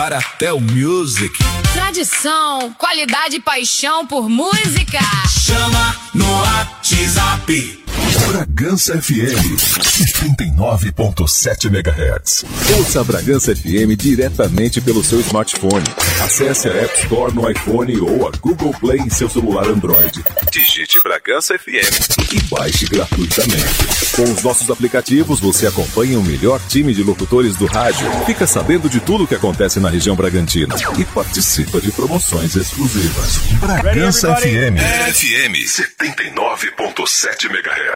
Até o Music. Tradição, qualidade e paixão por música. Chama no WhatsApp. Bragança FM 79.7 MHz. Ouça a Bragança FM diretamente pelo seu smartphone. Acesse a App Store no iPhone ou a Google Play em seu celular Android. Digite Bragança FM e baixe gratuitamente. Com os nossos aplicativos, você acompanha o melhor time de locutores do rádio, fica sabendo de tudo o que acontece na região Bragantina e participa de promoções exclusivas. Bragança FM 79.7 MHz.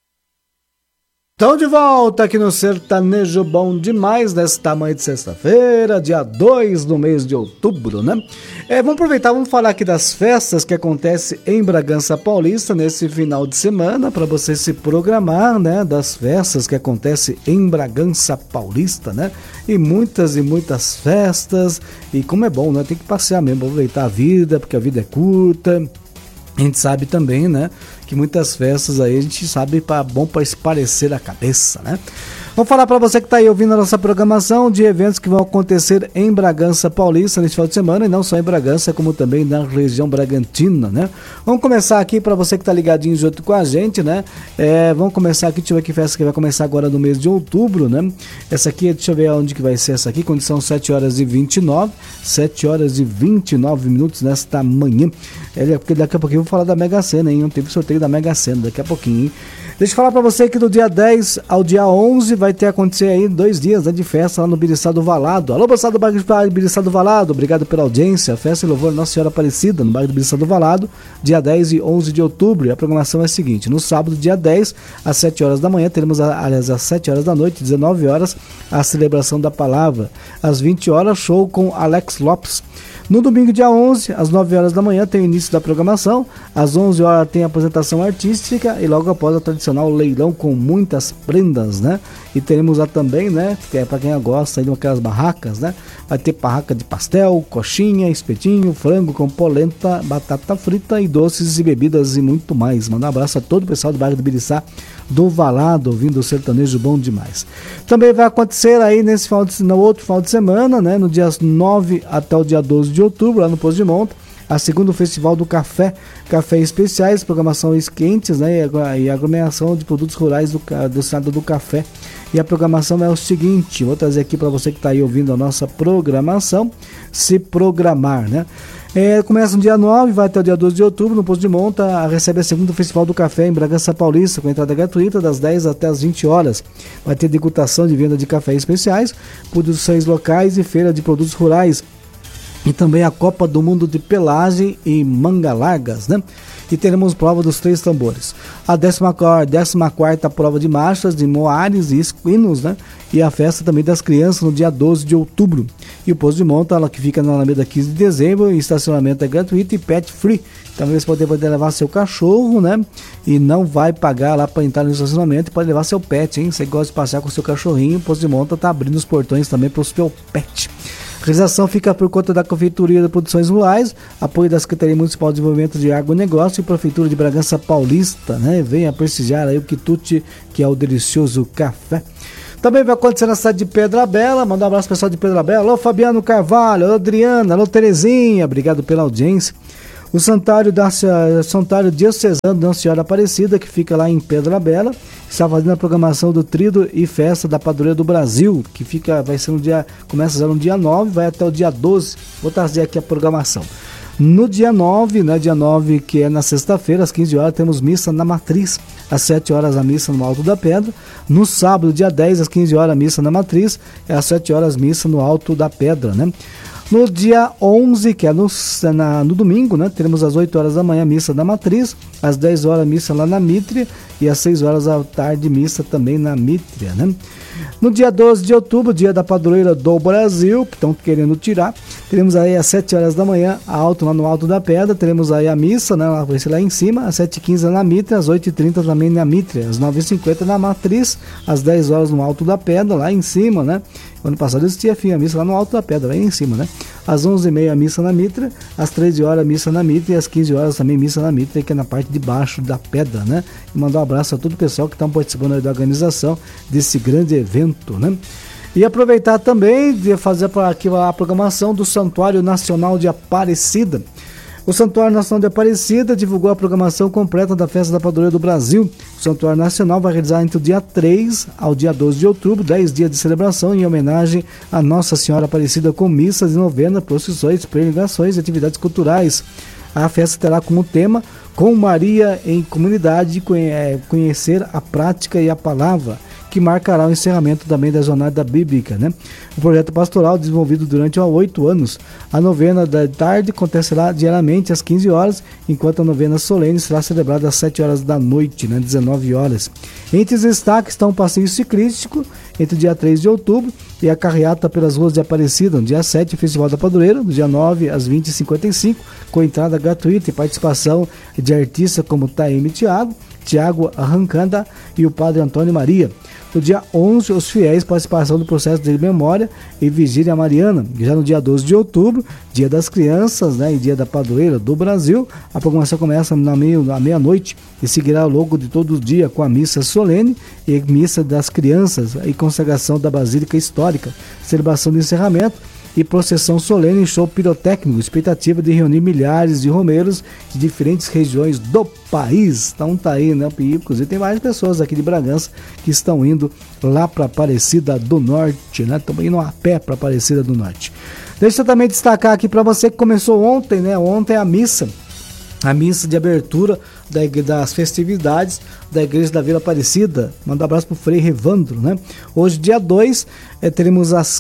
Estão de volta aqui no Sertanejo Bom Demais, nesta manhã de sexta-feira, dia 2 do mês de outubro, né? Vamos aproveitar, vamos falar aqui das festas que acontecem em Bragança Paulista nesse final de semana, para você se programar, né? Das festas que acontecem em Bragança Paulista, né? E muitas festas, e como é bom, né? Tem que passear mesmo, aproveitar a vida, porque a vida é curta. A gente sabe também, né, que muitas festas aí a gente sabe bom para esparecer a cabeça, né? Vamos falar para você que está aí ouvindo a nossa programação de eventos que vão acontecer em Bragança Paulista neste final de semana, e não só em Bragança, como também na região Bragantina, né? Vamos começar aqui para você que está ligadinho junto com a gente, né? Vamos começar aqui, deixa eu ver que festa que vai começar agora no mês de outubro, né? Essa aqui, deixa eu ver onde que vai ser essa aqui, quando são 7h29 minutos nesta manhã. Porque daqui a pouquinho eu vou falar da Mega Sena, hein? Não teve sorteio da Mega Sena daqui a pouquinho, hein? Deixa eu falar pra você que do dia 10 ao dia 11 vai ter acontecer aí 2 dias, né, de festa lá no Biriçá do Valado. Alô, moçada do bairro do Biriçá do Valado, obrigado pela audiência. Festa e louvor Nossa Senhora Aparecida, no bairro do Biriçá do Valado, dia 10 e 11 de outubro. E a programação é a seguinte: no sábado, dia 10, às 7 horas da manhã, teremos, aliás, às 7 horas da noite, 19 horas, a celebração da palavra. Às 20 horas, show com Alex Lopes. No domingo, dia 11, às 9 horas da manhã, tem o início da programação. Às 11 horas tem a apresentação artística e logo após a tradicional leilão com muitas prendas, né? E teremos lá também, né, que é para quem gosta de aquelas barracas, né? Vai ter barraca de pastel, coxinha, espetinho, frango com polenta, batata frita e doces e bebidas e muito mais. Manda um abraço a todo o pessoal do bairro do Biriçá do Valado, ouvindo o Sertanejo Bom Demais. Também vai acontecer aí no outro final de semana, né, no dia 9 até o dia 12 de outubro, lá no Poço de Monta, a segundo Festival do Café Especiais, programações quentes, né, e aglomeração de produtos rurais do estado do café. E a programação é o seguinte, vou trazer aqui para você que está aí ouvindo a nossa programação, se programar, né? Começa no dia 9, vai até o dia 12 de outubro, no Poço de Monta, recebe a segundo Festival do Café em Bragança Paulista, com entrada gratuita das 10 até as 20 horas. Vai ter degustação de venda de cafés especiais, produções locais e feira de produtos rurais. E também a Copa do Mundo de Pelagem e Manga Largas, né? E teremos prova dos 3 tambores. A 14ª prova de marchas, de moares e esquinos, né? E a festa também das crianças no dia 12 de outubro. E o Poço de Monta, ela que fica na Alameda 15 de dezembro, e estacionamento é gratuito e pet free. Então você pode levar seu cachorro, né? E não vai pagar lá para entrar no estacionamento, e pode levar seu pet, hein? Você gosta de passear com seu cachorrinho, o Poço de Monta tá abrindo os portões também para o seu pet. A realização fica por conta da Confeitaria de Produções Rurais, apoio da Secretaria Municipal de Desenvolvimento de Agronegócio e Prefeitura de Bragança Paulista, né? Venha prestigiar aí o quitute, que é o delicioso café. Também vai acontecer na cidade de Pedra Bela. Manda um abraço pessoal de Pedra Bela. Alô, Fabiano Carvalho, alô, Adriana, alô, Terezinha, obrigado pela audiência. O Santuário Diocesano de Nossa Senhora Aparecida, que fica lá em Pedra Bela, está fazendo a programação do Tríduo e Festa da Padroeira do Brasil, que começa no dia 9, vai até o dia 12. Vou trazer aqui a programação. No dia 9, que é na sexta-feira, às 15 horas, temos missa na Matriz. Às 7 horas, a missa no Alto da Pedra. No sábado, dia 10, às 15 horas, a missa na Matriz. Às 7 horas, missa no Alto da Pedra, né? No dia 11, que é no domingo, né, teremos às 8 horas da manhã missa da Matriz, às 10 horas missa lá na Mítria e às 6 horas da tarde missa também na Mítria, né? No dia 12 de outubro, dia da Padroeira do Brasil, que estão querendo tirar, teremos aí às 7 horas da manhã, lá no Alto da Pedra, teremos aí a missa, né, vai ser lá em cima, às 7h15 na Mítria, às 8h30 também na Mítria, às 9h50 na Matriz, às 10 horas no Alto da Pedra, lá em cima, né? Ano passado existia a missa lá no Alto da Pedra, lá em cima, né? Às 11h30 a missa na Mitra, às 13 horas a missa na Mitra e às 15 horas também missa na Mitra, que é na parte de baixo da pedra, né? E mandar um abraço a todo o pessoal que está participando aí da organização desse grande evento, né? E aproveitar também de fazer aqui a programação do Santuário Nacional de Aparecida. O Santuário Nacional de Aparecida divulgou a programação completa da Festa da Padroeira do Brasil. O Santuário Nacional vai realizar entre o dia 3 ao dia 12 de outubro, 10 dias de celebração em homenagem a Nossa Senhora Aparecida, com missas de novena, procissões, peregrinações e atividades culturais. A festa terá como tema Com Maria em Comunidade, conhecer a prática e a palavra, que marcará o encerramento também da jornada bíblica, né? O projeto pastoral desenvolvido durante 8 anos. A novena da tarde acontecerá diariamente às 15 horas, enquanto a novena solene será celebrada às 7 horas da noite, né? 19 horas. Entre os destaques estão um passeio ciclístico entre o dia 3 de outubro e a carreata pelas ruas de Aparecida. No dia 7, o Festival da Padroeira, no dia 9 às 20h55, com entrada gratuita e participação de artistas como Taime Tiago Arrancanda e o Padre Antônio Maria. No dia 11, os fiéis participação do processo de memória e vigília mariana. Já no dia 12 de outubro, dia das crianças, né, e dia da padroeira do Brasil, a programação começa à meia-noite e seguirá ao longo de todo o dia com a missa solene e missa das crianças e consagração da Basílica Histórica, celebração de encerramento e processão solene em show pirotécnico, expectativa de reunir milhares de romeiros de diferentes regiões do país. Então tá aí, né? Inclusive tem várias pessoas aqui de Bragança que estão indo lá para Aparecida do Norte, né? Estão indo a pé para Aparecida do Norte. Deixa eu também destacar aqui para você que começou ontem, né? Ontem a missa de abertura das festividades da Igreja da Vila Aparecida. Manda um abraço pro Frei Revandro, né? Hoje, dia 2, teremos às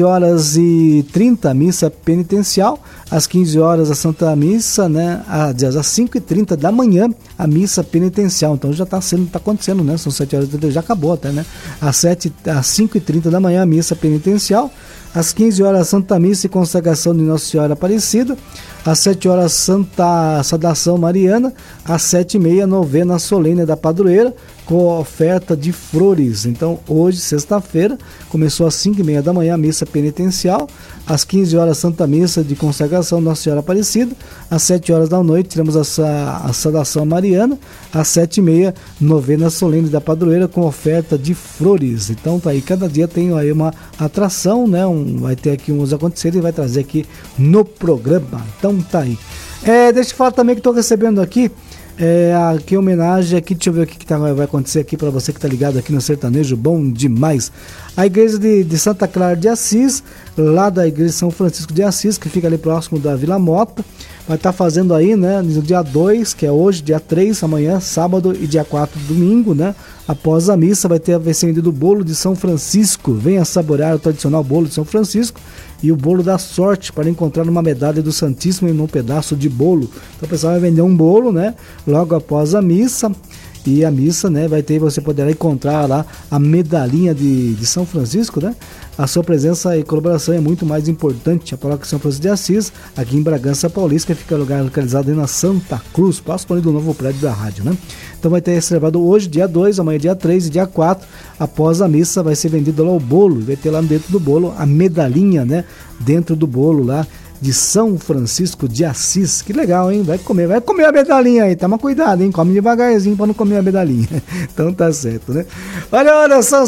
15h30 a missa penitencial, às 15 horas a Santa Missa, né? Às 5h30 da manhã a missa penitencial. Então já tá acontecendo, né? São 7h30, já acabou até, né? Às 5h30 da manhã a missa penitencial, às 15 horas a Santa Missa e consagração de Nossa Senhora Aparecida, às 7 horas Santa Saudação Mariana, às 7h30 novena solene da Padroeira com oferta de flores. Então hoje, sexta-feira, começou às 5h30 da manhã a missa penitencial, às 15 horas Santa Missa de consagração Nossa Senhora Aparecida, às 7 horas da noite teremos a Saudação Mariana, às 7h30 novena solene da Padroeira com oferta de flores. Então tá aí, cada dia tem aí uma atração, né? Vai ter aqui uns aconteceres e vai trazer aqui no programa. Então tá aí. Deixa eu falar também que estou recebendo aqui aqui homenagem aqui, deixa eu ver o que vai acontecer aqui para você que tá ligado aqui no Sertanejo Bom Demais. A igreja de Santa Clara de Assis, lá da igreja de São Francisco de Assis, que fica ali próximo da Vila Mota, vai estar fazendo aí, né, no dia 2, que é hoje, dia 3, amanhã, sábado, e dia 4, domingo, né, após a missa vai ser vendido o bolo de São Francisco. Venha saborear o tradicional bolo de São Francisco e o bolo da sorte para encontrar uma medalha do Santíssimo em um pedaço de bolo. Então o pessoal vai vender um bolo, né, logo após a missa. E a missa, né, você poderá encontrar lá a medalhinha de São Francisco, né? A sua presença e colaboração é muito mais importante. A paróquia São Francisco de Assis, aqui em Bragança Paulista, que fica localizado na Santa Cruz, próximo ali do novo prédio da rádio, né? Então vai ter celebrado hoje, dia 2, amanhã dia 3 e dia 4. Após a missa vai ser vendido lá o bolo, vai ter lá dentro do bolo a medalhinha, né? Dentro do bolo lá de São Francisco de Assis. Que legal, hein? Vai comer a medalhinha aí, toma cuidado, hein? Come devagarzinho para não comer a medalhinha. Então tá certo, né? Olha, são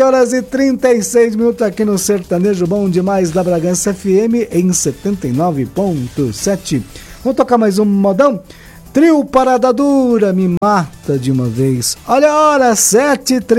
7h36 aqui no Sertanejo Bom Demais da Bragança FM em 79.7. Vamos tocar mais um modão? Trio Parada Dura, me mata de uma vez. Olha a hora, 7h30.